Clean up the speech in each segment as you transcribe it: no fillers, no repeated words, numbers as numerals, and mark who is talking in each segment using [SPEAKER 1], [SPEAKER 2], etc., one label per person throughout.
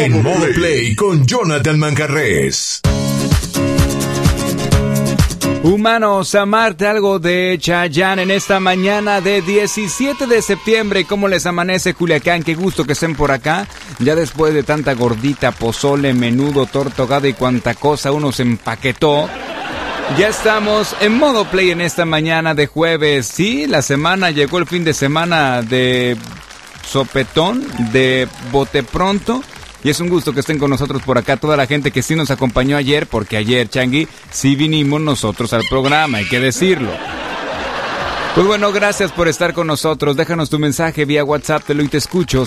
[SPEAKER 1] En Modo Play con Jonathan Manjarrés.
[SPEAKER 2] Humanos, amarte, algo de Chayanne en esta mañana de 17 de septiembre. ¿Cómo les amanece, Culiacán? Qué gusto que estén por acá. Ya después de tanta gordita, pozole, menudo, torta ahogada y cuanta cosa uno se empaquetó. Ya estamos en Modo Play en esta mañana de jueves. Sí, la semana llegó, el fin de semana de sopetón, de bote pronto. Y es un gusto que estén con nosotros por acá, toda la gente que sí nos acompañó ayer, porque ayer, Changi, sí vinimos nosotros al programa, hay que decirlo. Pues bueno, gracias por estar con nosotros. Déjanos tu mensaje vía WhatsApp, te lo y te escucho,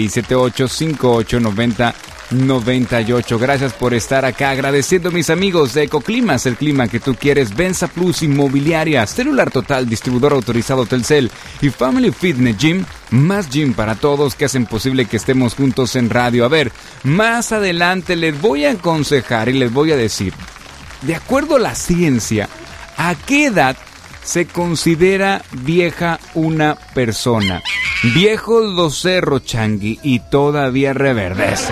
[SPEAKER 2] 6678-5890-98. Gracias por estar acá, agradeciendo a mis amigos de Ecoclimas, el clima que tú quieres, Benza Plus Inmobiliaria, Celular Total, distribuidor autorizado Telcel y Family Fitness Gym, más gym para todos que hacen posible que estemos juntos en radio. A ver, más adelante les voy a aconsejar y les voy a decir, de acuerdo a la ciencia, ¿a qué edad se considera vieja una persona? Viejos los cerros, Changi, y todavía reverdece.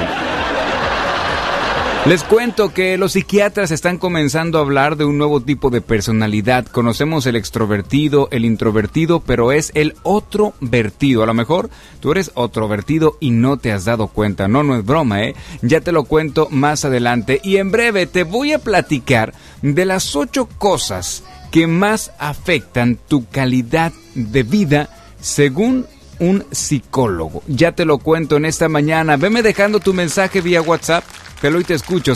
[SPEAKER 2] Les cuento que los psiquiatras están comenzando a hablar de un nuevo tipo de personalidad. Conocemos el extrovertido, el introvertido, pero es el otrovertido. A lo mejor tú eres otrovertido y no te has dado cuenta. No es broma, Ya te lo cuento más adelante. Y en breve te voy a platicar de las 8 cosas que más afectan tu calidad de vida según un psicólogo. Ya te lo cuento en esta mañana. Veme dejando tu mensaje vía WhatsApp. Te lo y te escucho,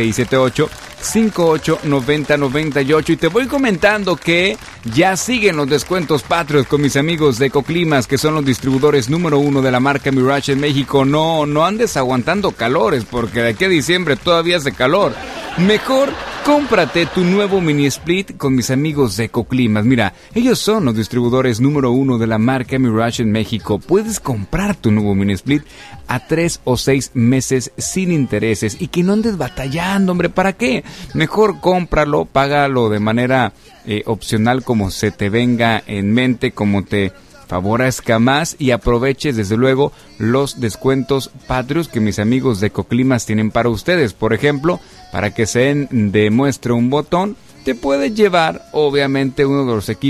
[SPEAKER 2] 6678-589098. Y te voy comentando que ya siguen los descuentos patrios con mis amigos de Ecoclimas, que son los distribuidores número 1 de la marca Mirage en México. No andes aguantando calores, porque de aquí a diciembre todavía hace calor. Mejor cómprate tu nuevo mini split con mis amigos de Ecoclimas. Mira, ellos son los distribuidores número 1 de la marca Mirage en México. Puedes comprar tu nuevo mini split a 3 o 6 meses sin intereses y que no andes batallando, hombre. ¿Para qué? Mejor cómpralo, págalo de manera opcional, como se te venga en mente, como te favorezca más, y aproveches desde luego los descuentos patrios que mis amigos de Ecoclimas tienen para ustedes. Por ejemplo, para que se den de muestra un botón, te puedes llevar obviamente uno de los equipos